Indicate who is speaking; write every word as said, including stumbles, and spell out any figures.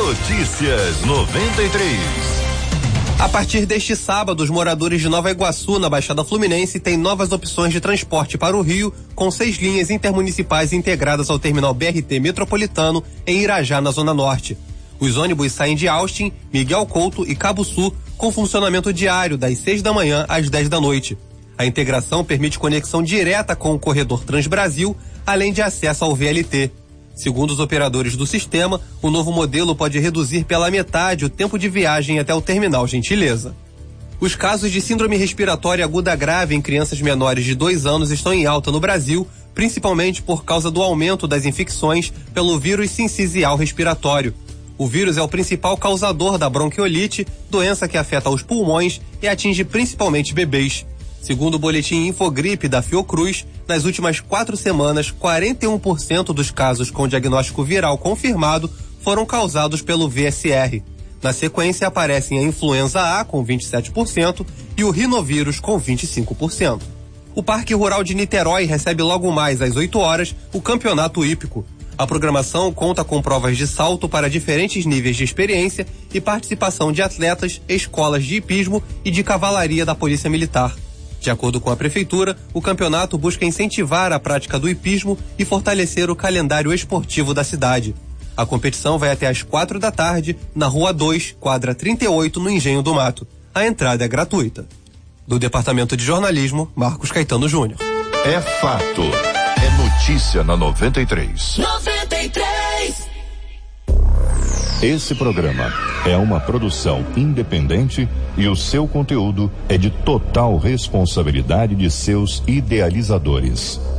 Speaker 1: Notícias noventa e três.
Speaker 2: A partir deste sábado, os moradores de Nova Iguaçu, na Baixada Fluminense, têm novas opções de transporte para o Rio, com seis linhas intermunicipais integradas ao terminal B R T metropolitano em Irajá, na Zona Norte. Os ônibus saem de Austin, Miguel Couto e Cabo Sul, com funcionamento diário das seis da manhã às dez da noite. A integração permite conexão direta com o corredor Transbrasil, além de acesso ao V L T. Segundo os operadores do sistema, o novo modelo pode reduzir pela metade o tempo de viagem até o terminal Gentileza. Os casos de síndrome respiratória aguda grave em crianças menores de dois anos estão em alta no Brasil, principalmente por causa do aumento das infecções pelo vírus sincicial respiratório. O vírus é o principal causador da bronquiolite, doença que afeta os pulmões e atinge principalmente bebês. Segundo o boletim Infogripe da Fiocruz, nas últimas quatro semanas, quarenta e um por cento dos casos com diagnóstico viral confirmado foram causados pelo V S R. Na sequência aparecem a influenza A com vinte e sete por cento e o rinovírus com vinte e cinco por cento. O Parque Rural de Niterói recebe logo mais às oito horas o Campeonato Hípico. A programação conta com provas de salto para diferentes níveis de experiência e participação de atletas, escolas de hipismo e de cavalaria da Polícia Militar. De acordo com a Prefeitura, o campeonato busca incentivar a prática do hipismo e fortalecer o calendário esportivo da cidade. A competição vai até às quatro da tarde, na Rua dois, quadra trinta e oito, no Engenho do Mato. A entrada é gratuita. Do Departamento de Jornalismo, Marcos Caetano Júnior.
Speaker 1: É fato. É notícia na noventa e três.
Speaker 3: noventa e três.
Speaker 1: Esse programa é uma produção independente e o seu conteúdo é de total responsabilidade de seus idealizadores.